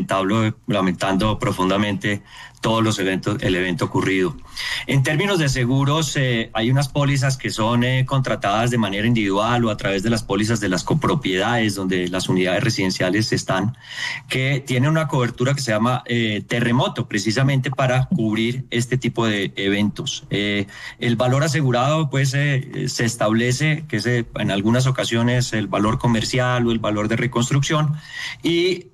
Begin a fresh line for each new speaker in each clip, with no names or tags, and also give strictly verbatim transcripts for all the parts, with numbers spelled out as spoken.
lamentable, lamentando profundamente todos los eventos, el evento ocurrido. En términos de seguros, eh, hay unas pólizas que son eh, contratadas de manera individual o a través de las pólizas de las copropiedades, donde las unidades residenciales están, que tienen una cobertura que se llama eh, terremoto, precisamente para cubrir este tipo de eventos. Eh, el valor asegurado, pues, eh, se establece, que es eh, en algunas ocasiones el valor comercial o el valor de reconstrucción, y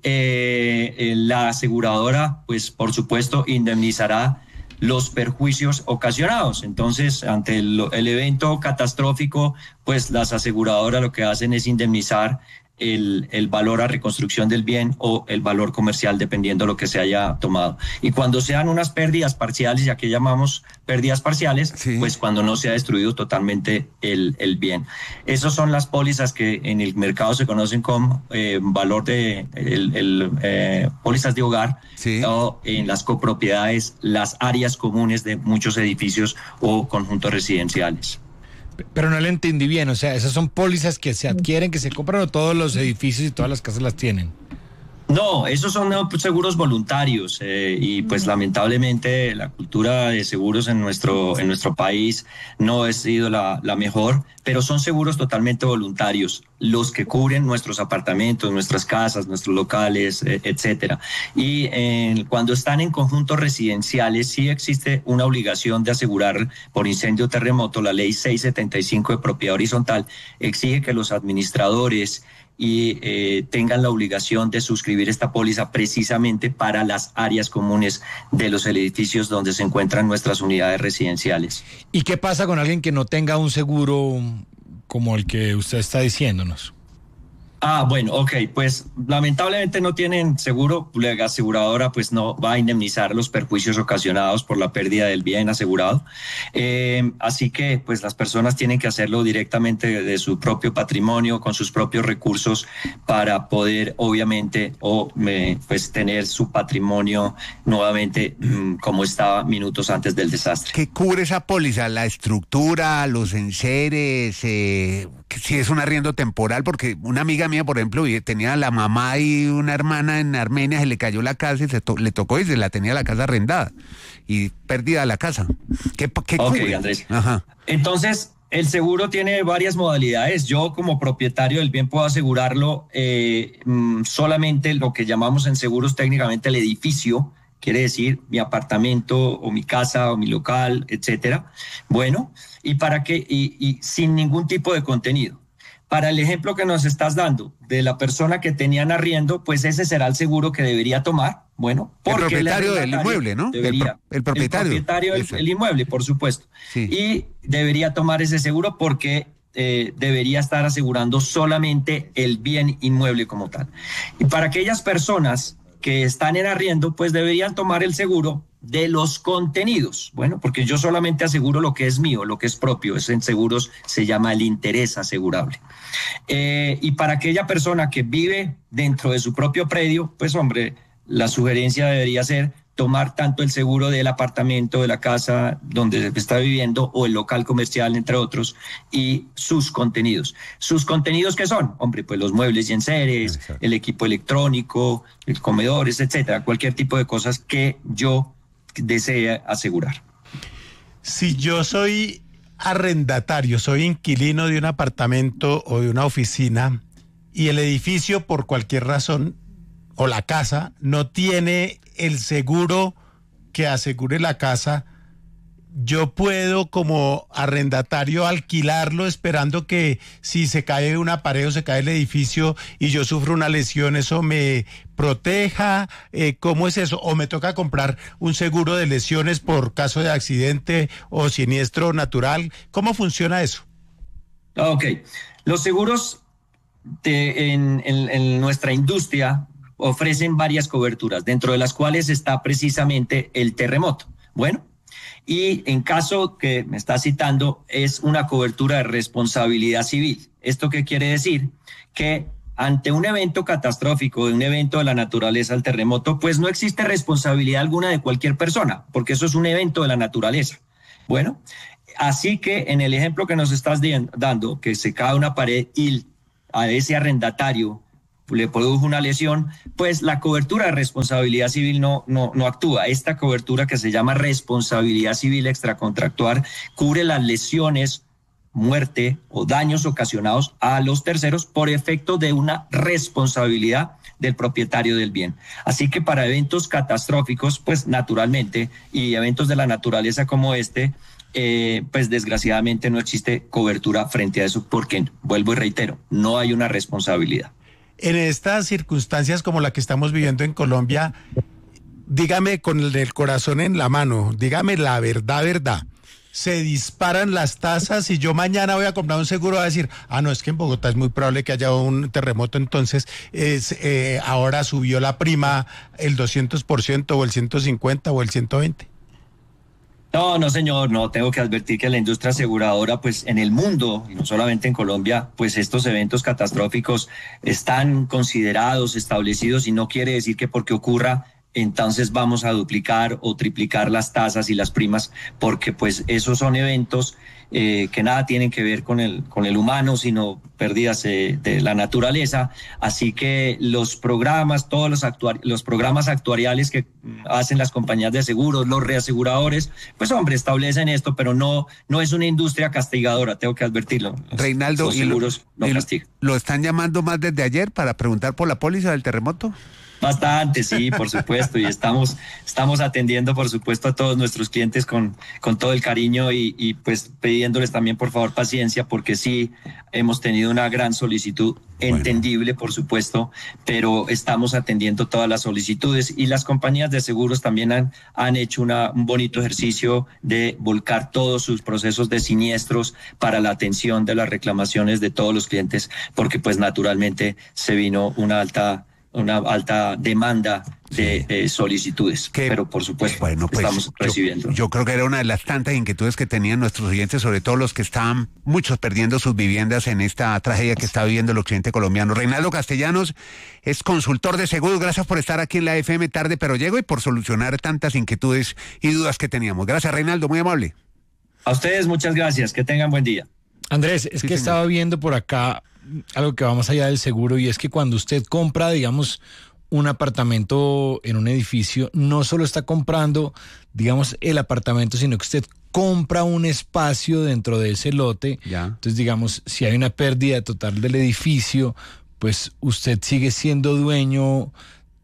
eh, la aseguradora, pues, por supuesto, indemnizará los perjuicios ocasionados. Entonces, ante el, el evento catastrófico, pues las aseguradoras lo que hacen es indemnizar el, el valor a reconstrucción del bien o el valor comercial, dependiendo de lo que se haya tomado. Y cuando sean unas pérdidas parciales, ya que llamamos pérdidas parciales, sí, pues cuando no se ha destruido totalmente el, el bien. Esas son las pólizas que en el mercado se conocen como eh, valor de el, el, eh, pólizas de hogar, sí, o en las copropiedades, las áreas comunes de muchos edificios o conjuntos residenciales.
Pero no le entendí bien, o sea, esas son pólizas que se adquieren, que se compran, o todos los edificios y todas las casas las tienen.
No, esos son no, seguros voluntarios eh, y pues lamentablemente la cultura de seguros en nuestro en nuestro país no ha sido la, la mejor, pero son seguros totalmente voluntarios, los que cubren nuestros apartamentos, nuestras casas, nuestros locales, eh, etcétera. Y eh, cuando están en conjuntos residenciales sí existe una obligación de asegurar por incendio o terremoto. La ley seiscientos setenta y cinco de propiedad horizontal exige que los administradores y eh, tengan la obligación de suscribir esta póliza precisamente para las áreas comunes de los edificios donde se encuentran nuestras unidades residenciales.
¿Y qué pasa con alguien que no tenga un seguro como el que usted está diciéndonos?
Ah, bueno, ok, pues lamentablemente no tienen seguro, la aseguradora pues no va a indemnizar los perjuicios ocasionados por la pérdida del bien asegurado, eh, así que pues las personas tienen que hacerlo directamente de, de su propio patrimonio, con sus propios recursos, para poder obviamente o eh, pues tener su patrimonio nuevamente mmm, como estaba minutos antes del desastre.
¿Qué cubre esa póliza? ¿La estructura, los enseres, eh, si es un arriendo temporal? Porque una amiga mía, por ejemplo, tenía la mamá y una hermana en Armenia, se le cayó la casa y se to- le tocó y se la tenía la casa arrendada y pérdida la casa. ¿Qué, qué
Ok,
cubre?
Andrés.
Ajá.
Entonces, el seguro tiene varias modalidades. Yo, como propietario del bien, puedo asegurarlo eh, solamente lo que llamamos en seguros técnicamente el edificio, quiere decir mi apartamento o mi casa o mi local, etcétera. Bueno, y para qué, y, y sin ningún tipo de contenido. Para el ejemplo que nos estás dando de la persona que tenían arriendo, pues ese será el seguro que debería tomar. Bueno, porque
el propietario del inmueble, ¿no?
Debería,
el, pro, el propietario.
El propietario del el inmueble, por supuesto. Sí. Y debería tomar ese seguro porque eh, debería estar asegurando solamente el bien inmueble como tal. Y para aquellas personas que están en arriendo, pues deberían tomar el seguro de los contenidos. Bueno, porque yo solamente aseguro lo que es mío, lo que es propio. Eso en seguros se llama el interés asegurable. Eh, y para aquella persona que vive dentro de su propio predio, pues hombre, la sugerencia debería ser tomar tanto el seguro del apartamento, de la casa donde está viviendo o el local comercial, entre otros, y sus contenidos. ¿Sus contenidos qué son? Hombre, pues los muebles y enseres, exacto, el equipo electrónico, el comedores, etcétera, cualquier tipo de cosas que yo desee asegurar.
Si yo soy arrendatario, soy inquilino de un apartamento o de una oficina y el edificio por cualquier razón o la casa no tiene el seguro que asegure la casa, yo puedo como arrendatario alquilarlo esperando que si se cae una pared o se cae el edificio y yo sufro una lesión, eso me proteja. eh, ¿Cómo es eso? ¿O me toca comprar un seguro de lesiones por caso de accidente o siniestro natural? ¿Cómo funciona eso?
Ok, los seguros de, en, en, en nuestra industria ofrecen varias coberturas, dentro de las cuales está precisamente el terremoto. Bueno, y en caso que me está citando, es una cobertura de responsabilidad civil. ¿Esto qué quiere decir? Que ante un evento catastrófico, de un evento de la naturaleza, el terremoto, pues no existe responsabilidad alguna de cualquier persona, porque eso es un evento de la naturaleza. Bueno, así que en el ejemplo que nos estás dando, que se cae una pared y a ese arrendatario le produjo una lesión, pues la cobertura de responsabilidad civil no, no, no actúa. Esta cobertura, que se llama responsabilidad civil extracontractual, cubre las lesiones, muerte o daños ocasionados a los terceros por efecto de una responsabilidad del propietario del bien. Así que para eventos catastróficos, pues naturalmente, y eventos de la naturaleza como este, eh, pues desgraciadamente no existe cobertura frente a eso, porque, vuelvo y reitero, no hay una responsabilidad.
En estas circunstancias como la que estamos viviendo en Colombia, dígame con el del corazón en la mano, dígame la verdad, verdad. Se disparan las tasas y yo mañana voy a comprar un seguro, voy a decir, ah, no, es que en Bogotá es muy probable que haya un terremoto, entonces es, eh, ahora subió la prima el doscientos por ciento o el ciento cincuenta o el ciento veinte.
No, no, señor, no, tengo que advertir que la industria aseguradora, pues en el mundo, y no solamente en Colombia, pues estos eventos catastróficos están considerados, establecidos, y no quiere decir que porque ocurra entonces vamos a duplicar o triplicar las tasas y las primas, porque pues esos son eventos eh, que nada tienen que ver con el, con el humano, sino pérdidas eh, de la naturaleza. Así que los programas, todos los, actuar, los programas actuariales que hacen las compañías de seguros, los reaseguradores, pues hombre, establecen esto, pero no, no es una industria castigadora, tengo que advertirlo. Los,
Reinaldo,
los seguros
¿y lo,
no
y
castigan.
¿Lo están llamando más desde ayer para preguntar por la póliza del terremoto?
Bastante, sí, por supuesto, y estamos, estamos atendiendo, por supuesto, a todos nuestros clientes con, con todo el cariño y, y pues pidiéndoles también, por favor, paciencia, porque sí hemos tenido una gran solicitud, bueno, entendible, por supuesto, pero estamos atendiendo todas las solicitudes, y las compañías de seguros también han, han hecho una, un bonito ejercicio de volcar todos sus procesos de siniestros para la atención de las reclamaciones de todos los clientes, porque pues naturalmente se vino una alta una alta demanda de eh, solicitudes, que, pero por supuesto
bueno, pues,
estamos recibiendo.
Yo, yo creo que era una de las tantas inquietudes que tenían nuestros oyentes, sobre todo los que estaban, muchos perdiendo sus viviendas en esta tragedia que está viviendo el occidente colombiano. Reinaldo Castellanos es consultor de seguros. Gracias por estar aquí en la F M Tarde Pero Llego y por solucionar tantas inquietudes y dudas que teníamos. Gracias, Reinaldo, muy amable.
A ustedes muchas gracias, que tengan buen día.
Andrés, es sí, que señor. Estaba viendo por acá algo que va más allá del seguro, y es que cuando usted compra, digamos, un apartamento en un edificio, no solo está comprando, digamos, el apartamento, sino que usted compra un espacio dentro de ese lote. Ya. Entonces, digamos, si hay una pérdida total del edificio, pues usted sigue siendo dueño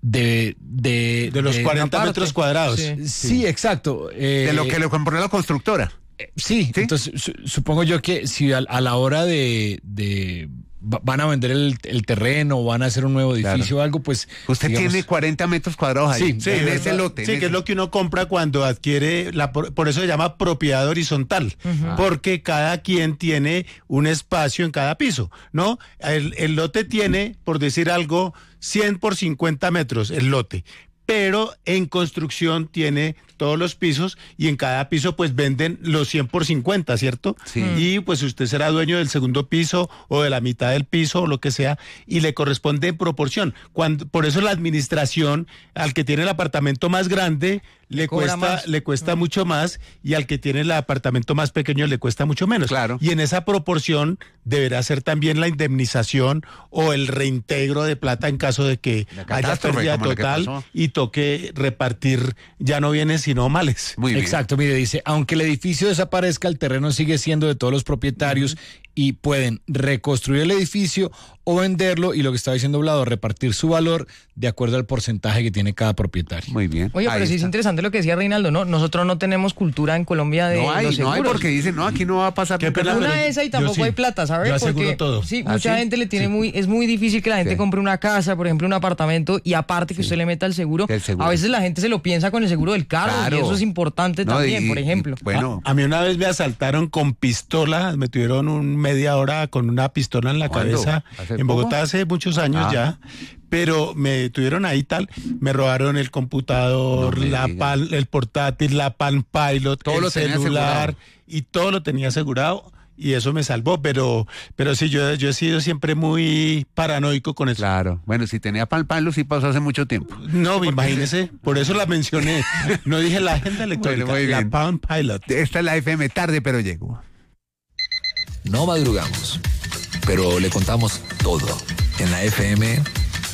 de de,
de los de cuarenta metros cuadrados.
Sí, sí. sí exacto.
Eh, de lo que le compró la constructora.
Sí, ¿sí? Entonces su, supongo yo que si a, a la hora de, de van a vender el, el terreno o van a hacer un nuevo edificio, claro, o algo, pues...
Usted digamos, tiene cuarenta metros cuadrados ahí,
sí, sí,
en
ese
ese lote.
Sí, que
ese.
es lo que uno compra cuando adquiere, la, por eso se llama propiedad horizontal, uh-huh. porque cada quien tiene un espacio en cada piso, ¿no? El, el lote tiene, por decir algo, cien por cincuenta metros, el lote. Pero en construcción tiene todos los pisos y en cada piso pues venden los cien por cincuenta, ¿cierto? Sí. Y pues usted será dueño del segundo piso o de la mitad del piso o lo que sea y le corresponde en proporción. Cuando, por eso la administración al que tiene el apartamento más grande le cuesta, más. le cuesta mm. mucho más y al que tiene el apartamento más pequeño le cuesta mucho menos.
Claro.
Y en esa proporción deberá ser también la indemnización o el reintegro de plata en caso de que haya pérdida total y toque repartir, ya no bienes sino males.
Muy bien. Exacto, mire, dice, aunque el edificio desaparezca, el terreno sigue siendo de todos los propietarios uh-huh. y pueden reconstruir el edificio o venderlo y lo que estaba diciendo Vlado, repartir su valor de acuerdo al porcentaje que tiene cada propietario.
Muy bien.
Oye, pero sí es interesante lo que decía Reinaldo, ¿no? Nosotros no tenemos cultura en Colombia de
no hay,
los seguros.
No hay porque dicen, no, aquí no va a pasar.
Qué pena, una esa y tampoco sí, hay plata, ¿sabes?
Yo aseguro
porque
todo.
Sí,
¿Ah,
mucha
sí?
gente le tiene
sí.
muy, es muy difícil que la gente sí. compre una casa, por ejemplo, un apartamento y aparte que sí. usted le meta el seguro. el seguro. A veces la gente se lo piensa con el seguro del carro claro. y eso es importante no, también, y, por ejemplo.
Y, bueno,
a, a mí una vez me asaltaron con pistola, me tuvieron un media hora con una pistola en la cabeza en Bogotá poco? hace muchos años ah. ya. Pero me tuvieron ahí tal, me robaron el computador, no la pal, el portátil, la Palm Pilot, todo el lo celular y todo lo tenía asegurado y eso me salvó, pero pero sí, yo, yo he sido siempre muy paranoico con eso.
Claro, bueno, si tenía Palm Pilot sí pasó hace mucho tiempo.
No, imagínese, por eso la mencioné, no dije la agenda electrónica, bueno, la Palm Pilot.
Esta es la F M Tarde Pero Llego.
No madrugamos, pero le contamos todo en la F M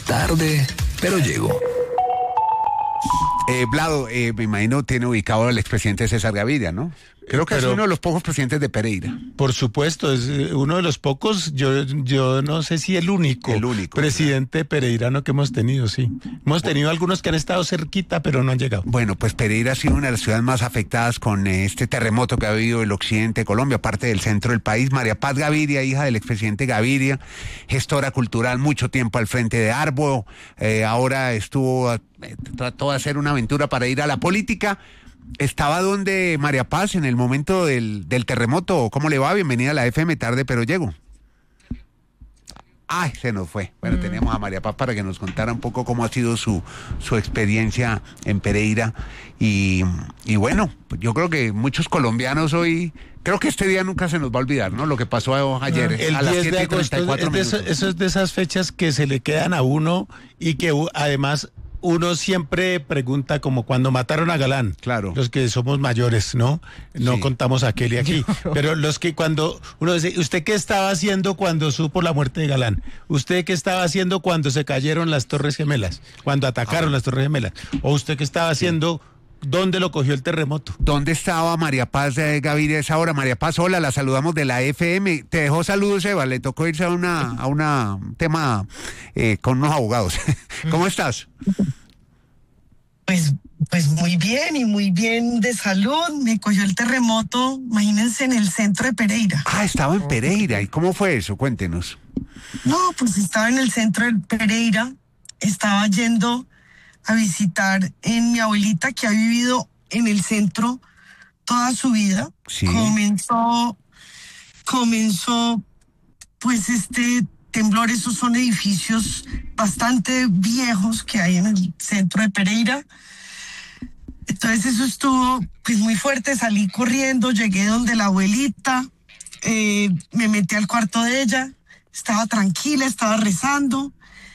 tarde, pero llego.
Eh, Vlado, eh, me imagino tiene ubicado al expresidente César Gaviria, ¿no? Creo que Pero, es uno de los pocos presidentes de Pereira.
Por supuesto, es uno de los pocos, yo yo no sé si el único,
el único
presidente ¿verdad? pereirano que hemos tenido, sí. Hemos tenido algunos que han estado cerquita, pero no han llegado.
Bueno, pues Pereira ha sido una de las ciudades más afectadas con eh, este terremoto que ha habido en el occidente de Colombia, parte del centro del país. María Paz Gaviria, hija del expresidente Gaviria, gestora cultural, mucho tiempo al frente de Arbo, eh, ahora estuvo, eh, trató de hacer una aventura para ir a la política. ¿Estaba donde María Paz en el momento del, del terremoto? ¿Cómo le va? Bienvenida a la F M Tarde, pero llego. Ay, se nos fue. Bueno, mm. teníamos a María Paz para que nos contara un poco cómo ha sido su, su experiencia en Pereira. Y, y bueno, yo creo que muchos colombianos hoy... Creo que este día nunca se nos va a olvidar, ¿no? Lo que pasó ayer
el
a las
diez de agosto,
siete y treinta y cuatro
es de eso, eso es de esas fechas que se le quedan a uno y que además... Uno siempre pregunta como cuando mataron a Galán.
Claro.
Los que somos mayores, ¿no? No sí. contamos a Kelly aquí. Pero los que cuando uno dice, ¿usted qué estaba haciendo cuando supo la muerte de Galán? ¿Usted qué estaba haciendo cuando se cayeron las Torres Gemelas? Cuando atacaron ah. las Torres Gemelas. ¿O usted qué estaba haciendo? ¿Dónde lo cogió el terremoto?
¿Dónde estaba María Paz de Gaviria a esa hora? María Paz, hola, la saludamos de la F M. Te dejó saludos, Eva. Le tocó irse a una a una tema eh, con unos abogados. ¿Cómo estás?
Pues, pues muy bien y muy bien de salud. Me cogió el terremoto, imagínense, en el centro de Pereira.
Ah, estaba en Pereira. ¿Y cómo fue eso? Cuéntenos.
No, pues estaba en el centro de Pereira. Estaba yendo a visitar en mi abuelita, que ha vivido en el centro toda su vida.
Sí.
Comenzó, comenzó, pues este temblor, esos son edificios bastante viejos que hay en el centro de Pereira. Entonces eso estuvo pues muy fuerte, salí corriendo, llegué donde la abuelita, eh, me metí al cuarto de ella, estaba tranquila, estaba rezando.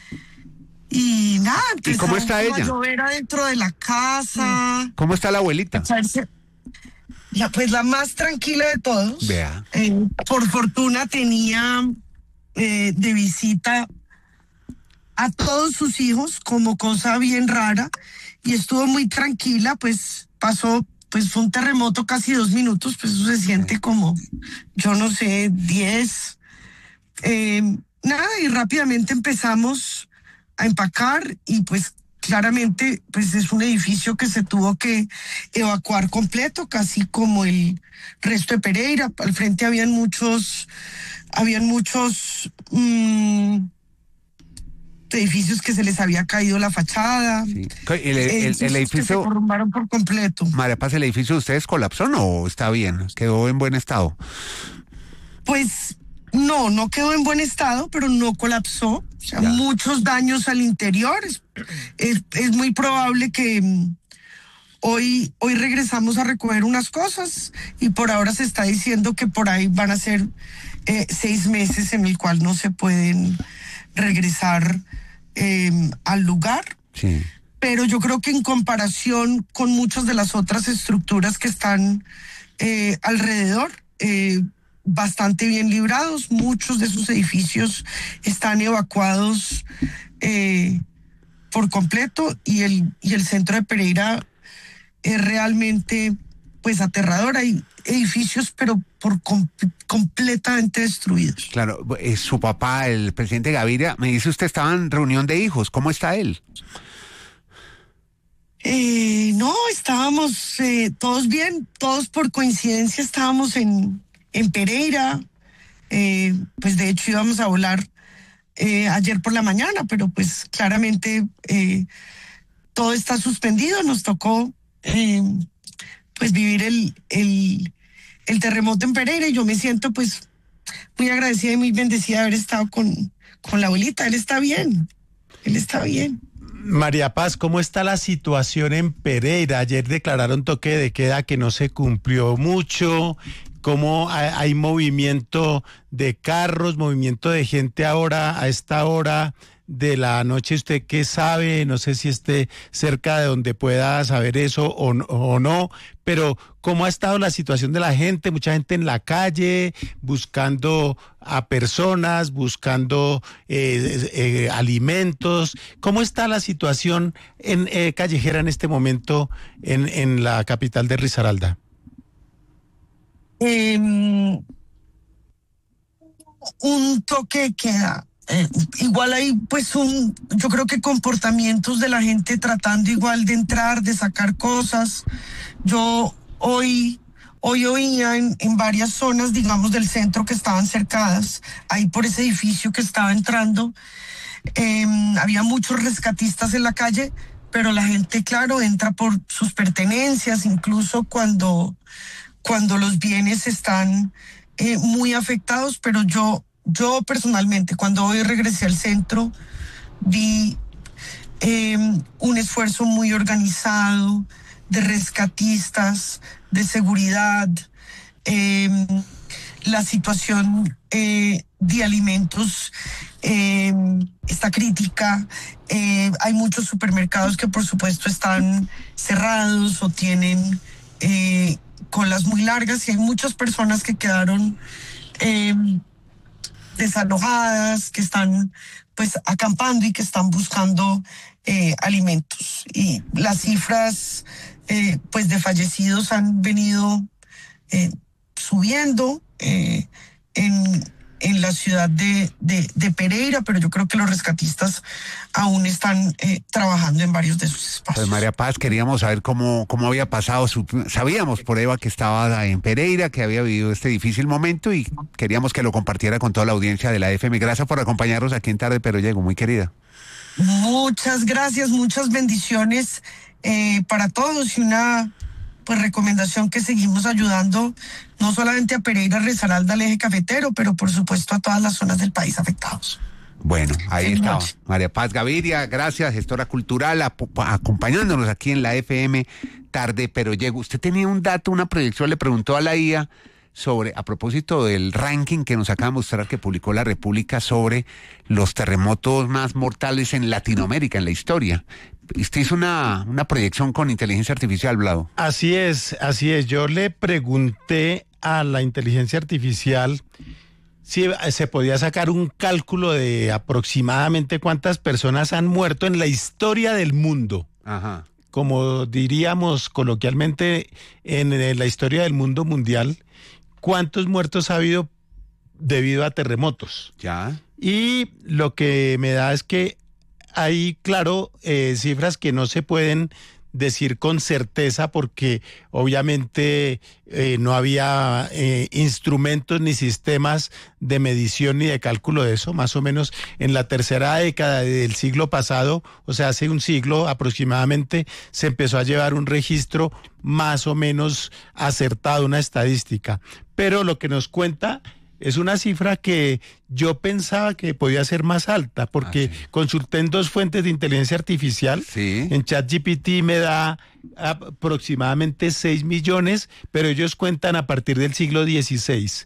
Y nada, empezó
¿Y cómo está ella?
a llover adentro de la casa.
¿Cómo está la abuelita?
La, pues la más tranquila de todos.
Vea.
Eh, por fortuna tenía eh, de visita a todos sus hijos, como cosa bien rara, y estuvo muy tranquila, pues pasó, pues fue un terremoto casi dos minutos, pues eso se siente como, yo no sé, diez. Eh, nada, y rápidamente empezamos a empacar y pues claramente pues es un edificio que se tuvo que evacuar completo, casi como el resto de Pereira. Al frente habían muchos, habían muchos mmm, edificios que se les había caído la fachada.
Sí. El, el, el, el edificio
se derrumbaron por completo.
María Paz, ¿el edificio de ustedes colapsó o está bien? ¿Quedó en buen estado?
Pues no, no quedó en buen estado, pero no colapsó. O sea, ya. Muchos daños al interior. Es, es, es muy probable que um, hoy, hoy regresamos a recoger unas cosas y por ahora se está diciendo que por ahí van a ser eh, seis meses en el cual no se pueden regresar eh, al lugar.
Sí.
Pero yo creo que en comparación con muchas de las otras estructuras que están eh, alrededor, eh, bastante bien librados. Muchos de sus edificios están evacuados eh, por completo y el, y el centro de Pereira es realmente pues aterrador. Hay edificios pero por com completamente destruidos.
Claro, eh, su papá, el presidente Gaviria, me dice usted estaba en reunión de hijos. ¿Cómo está él?
Eh, no, estábamos eh, todos bien, todos por coincidencia estábamos en en Pereira, eh, pues de hecho íbamos a volar eh, ayer por la mañana, pero pues claramente eh, todo está suspendido, nos tocó eh, pues vivir el, el, el terremoto en Pereira y yo me siento pues muy agradecida y muy bendecida de haber estado con, con la abuelita. Él está bien, él está bien.
María Paz, ¿cómo está la situación en Pereira? Ayer declararon toque de queda que no se cumplió mucho. ¿Cómo hay movimiento de carros, movimiento de gente ahora, a esta hora, de la noche, ¿usted qué sabe? No sé si esté cerca de donde pueda saber eso o, o no, pero ¿cómo ha estado la situación de la gente? Mucha gente en la calle, buscando a personas, buscando eh, eh, alimentos. ¿Cómo está la situación en eh, callejera en este momento en, en la capital de Risaralda?
Eh, un toque de queda. Eh, igual hay pues un, yo creo que comportamientos de la gente tratando igual de entrar, de sacar cosas. Yo hoy, hoy oía en, en varias zonas, digamos, del centro que estaban cercadas, ahí por ese edificio que estaba entrando, eh, había muchos rescatistas en la calle, pero la gente, claro, entra por sus pertenencias, incluso cuando, cuando los bienes están eh, muy afectados, pero yo Yo personalmente, cuando hoy regresé al centro, vi eh, un esfuerzo muy organizado de rescatistas, de seguridad, eh, la situación eh, de alimentos eh, está crítica. Eh, hay muchos supermercados que por supuesto están cerrados o tienen eh, colas muy largas, y hay muchas personas que quedaron Eh, desalojadas, que están pues acampando y que están buscando eh, alimentos. Y las cifras eh, pues de fallecidos han venido eh, subiendo eh, en, en la ciudad de, de, de Pereira, pero yo creo que los rescatistas aún están eh, trabajando en varios de sus espacios.
Pues María Paz, queríamos saber cómo, cómo había pasado, su, sabíamos por Eva que estaba en Pereira, que había vivido este difícil momento, y queríamos que lo compartiera con toda la audiencia de la F M. Gracias por acompañarnos aquí en Tarde Pero Llego, muy querida.
Muchas gracias, muchas bendiciones eh, para todos, y una pues recomendación que seguimos ayudando no solamente a Pereira, Risaralda, al eje cafetero, pero por supuesto a todas las zonas del país afectados.
Bueno, ahí
Buenas
estaba
noches.
María Paz Gaviria, gracias, gestora cultural, ap- acompañándonos aquí en la F M Tarde Pero Llego. Usted tenía un dato, una proyección, le preguntó a la I A sobre, a propósito del ranking que nos acaba de mostrar que publicó la República sobre los terremotos más mortales en Latinoamérica, en la historia. Usted hizo una, una proyección con inteligencia artificial, Vlado.
Así es, así es. Yo le pregunté a la inteligencia artificial si se podía sacar un cálculo de aproximadamente cuántas personas han muerto en la historia del mundo.
Ajá.
Como diríamos coloquialmente, en, en la historia del mundo mundial, cuántos muertos ha habido debido a terremotos.
Ya.
Y lo que me da es que hay, claro, eh, cifras que no se pueden decir con certeza porque obviamente eh, no había eh, instrumentos ni sistemas de medición ni de cálculo de eso. Más o menos en la tercera década del siglo pasado, o sea, hace un siglo aproximadamente, se empezó a llevar un registro más o menos acertado, una estadística. Pero lo que nos cuenta es una cifra que yo pensaba que podía ser más alta, porque ah, sí. consulté en dos fuentes de inteligencia artificial.
Sí.
En ChatGPT me da aproximadamente seis millones, pero ellos cuentan a partir del siglo dieciséis.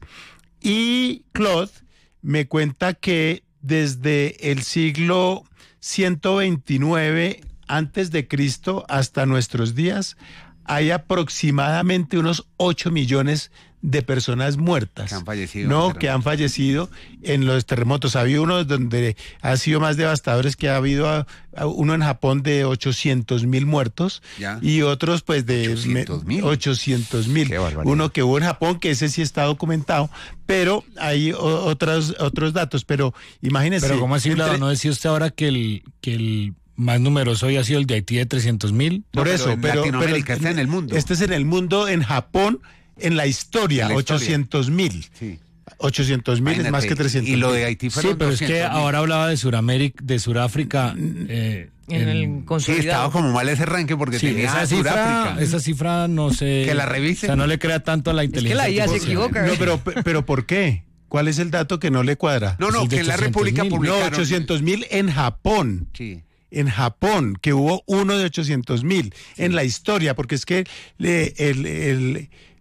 Y Claude me cuenta que desde el siglo ciento veintinueve antes de Cristo hasta nuestros días hay aproximadamente unos ocho millones de personas muertas.
Que han fallecido.
No, que han fallecido en los terremotos. Ha habido uno donde ha sido más devastadores, que ha habido a, a uno en Japón de ochocientos mil muertos. ¿Ya? Y otros pues de ochocientos mil. Uno que hubo en Japón, que ese sí está documentado, pero hay o, otros, otros datos. Pero imagínense.
Pero ¿cómo así, entre... Lado? ¿No decía usted ahora que el... Que el... más numeroso hoy ha sido el de Haití de trescientos mil?
No,
por
pero
eso,
en
pero,
Latinoamérica
pero
está en el mundo.
Este es en el mundo, en Japón, en la historia, ochocientos mil. Sí. ochocientos mil es más que trescientos mil.
Y lo de Haití fueron
Sí, pero es que ahora hablaba de Suramérica, de Suráfrica. Eh,
en el consolidado.
Sí, estaba como mal ese ranking porque
sí,
tenía
esa cifra,
Suráfrica.
Esa cifra no sé.
Que la revise.
O sea, no le crea tanto a la inteligencia.
Es que la I A se equivoca.
No, pero, pero ¿por qué? ¿Cuál es el dato que no le cuadra?
No, no, que en la República publicaron.
No, ochocientos mil en Japón.
Sí.
En Japón, que hubo uno de ochocientos mil sí. en la historia, porque es que le, el, el,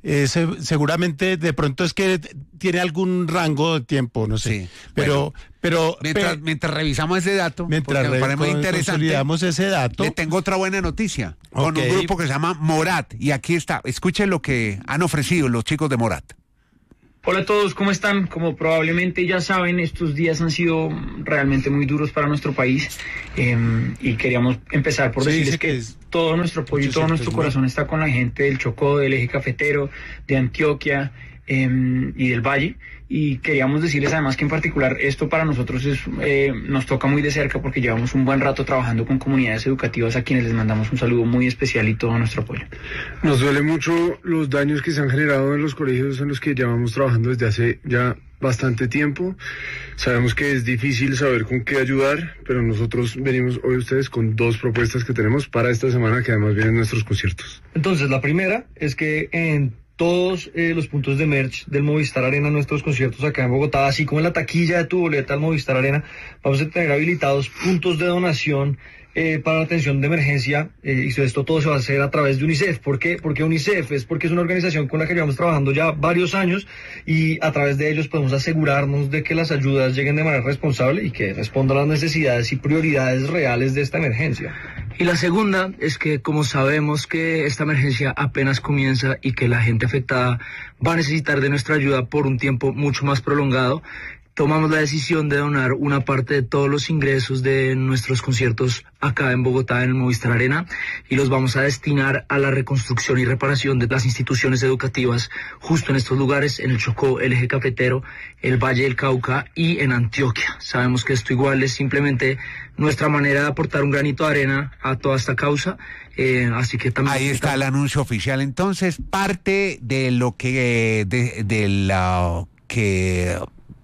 eh, se, seguramente de pronto es que tiene algún rango de tiempo, no sé. Sí. Pero, bueno, pero
mientras,
pe
mientras revisamos ese dato,
mientras
me parece muy interesante,
consolidamos ese dato,
le tengo otra buena noticia
okay.
con un grupo que se llama Morat. Y aquí está, escuchen lo que han ofrecido los chicos de Morat.
Hola a todos, ¿cómo están? Como probablemente ya saben, estos días han sido realmente muy duros para nuestro país eh, y queríamos empezar por sí, decirles que, que es todo nuestro apoyo y todo nuestro corazón está con la gente del Chocó, del Eje Cafetero, de Antioquia eh, y del Valle. Y queríamos decirles además que en particular esto para nosotros es, eh, nos toca muy de cerca porque llevamos un buen rato trabajando con comunidades educativas a quienes les mandamos un saludo muy especial y todo nuestro apoyo.
Nos duele mucho los daños que se han generado en los colegios en los que llevamos trabajando desde hace ya bastante tiempo. Sabemos que es difícil saber con qué ayudar, pero nosotros venimos hoy a ustedes con dos propuestas que tenemos para esta semana que además vienen nuestros conciertos.
Entonces, la primera es que en todos eh, los puntos de merch del Movistar Arena, nuestros conciertos acá en Bogotá, así como en la taquilla de tu boleta al Movistar Arena, vamos a tener habilitados puntos de donación eh, para la atención de emergencia, eh, y esto todo se va a hacer a través de UNICEF. ¿Por qué? Porque UNICEF es porque es una organización con la que llevamos trabajando ya varios años y a través de ellos podemos asegurarnos de que las ayudas lleguen de manera responsable y que respondan a las necesidades y prioridades reales de esta emergencia.
Y la segunda es que como sabemos que esta emergencia apenas comienza y que la gente afectada va a necesitar de nuestra ayuda por un tiempo mucho más prolongado, tomamos la decisión de donar una parte de todos los ingresos de nuestros conciertos acá en Bogotá, en el Movistar Arena, y los vamos a destinar a la reconstrucción y reparación de las instituciones educativas justo en estos lugares, en el Chocó, el Eje Cafetero, el Valle del Cauca y en Antioquia. Sabemos que esto igual es simplemente nuestra manera de aportar un granito de arena a toda esta causa, eh, así que también...
Ahí está el anuncio oficial. Entonces, parte de lo que... de, de la que...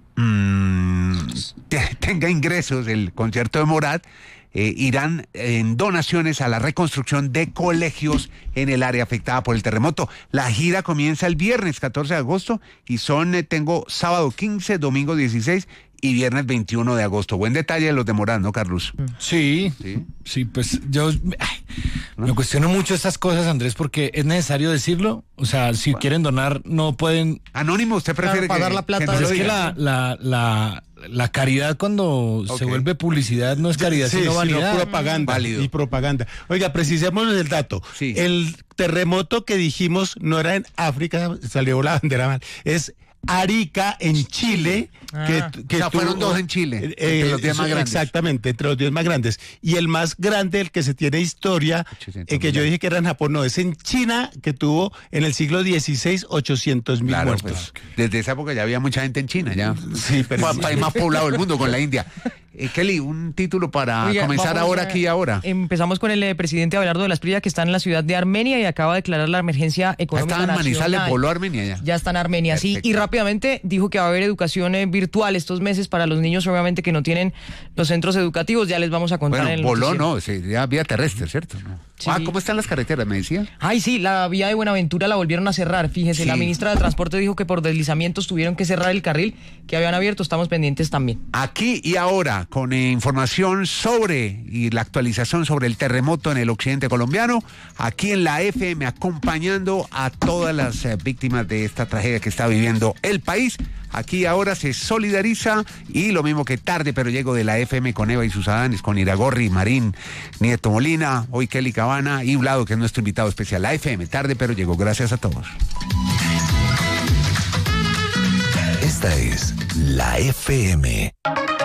tenga ingresos el concierto de Morat, eh, irán en donaciones a la reconstrucción de colegios en el área afectada por el terremoto. La gira comienza el viernes catorce de agosto y son, eh, tengo sábado quince, domingo dieciséis y viernes veintiuno de agosto. Buen detalle de los de Morat, ¿no, Carlos?
Sí, sí, sí, pues yo ay, ¿no? me cuestiono mucho estas cosas, Andrés, porque es necesario decirlo. O sea, si bueno. quieren donar, no pueden...
Anónimo, usted prefiere
claro, pagar
que,
la plata.
Que no
es que la, la, la, la caridad cuando okay. se vuelve publicidad no es caridad,
sí,
sino vanidad.
Sino propaganda.
Válido.
Y propaganda. Oiga, precisemos el dato.
Sí.
El terremoto que dijimos no era en África, salió la bandera mal, es... Arica en Chile,
ah,
que, que
o sea,
tuvo,
fueron dos en Chile,
eh,
entre los diez más grandes.
Exactamente, entre los diez más grandes. Y el más grande, el que se tiene historia, eh, que yo dije que era en Japón, no, es en China, que tuvo en el siglo dieciséis ochocientos mil
claro,
muertos.
Pues, desde esa época ya había mucha gente en China, ya.
Sí, pero
fue el país más poblado del mundo con la India. Eh, Kelly, un título para Oiga, comenzar ahora, a, aquí y ahora.
Empezamos con el eh, presidente Abelardo de la Espriella, que está en la ciudad de Armenia y acaba de declarar la emergencia económica
nacional. Ya está en Manizales, voló Armenia ya.
Ya está en Armenia, Perfecto. sí. Y rápidamente dijo que va a haber educación eh, virtual estos meses para los niños, obviamente, que no tienen los centros educativos. Ya les vamos a contar
bueno,
en el
voló
noticiero.
no, sí, ya vía terrestre, ¿cierto? No. Sí. Ah, ¿cómo están las carreteras, me decía?
Ay, sí, la vía de Buenaventura la volvieron a cerrar. Fíjese, sí. La ministra de Transporte dijo que por deslizamientos tuvieron que cerrar el carril que habían abierto. Estamos pendientes también.
Aquí y ahora, con eh, información sobre y la actualización sobre el terremoto en el occidente colombiano, aquí en la F M, acompañando a todas las eh, víctimas de esta tragedia que está viviendo el país. Aquí ahora se solidariza y lo mismo que tarde, pero llego de la F M con Eva y sus adanes, con Iragorri, Marín, Nieto Molina, hoy Kelly Cabana y Vlado, que es nuestro invitado especial. La F M, tarde, pero llegó. Gracias a todos.
Esta es la F M.